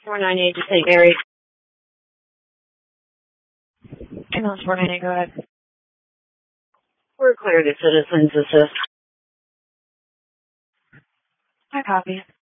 498 to St. Mary. Ambulance 498, go ahead. We're clear to Citizens Assist. I copy.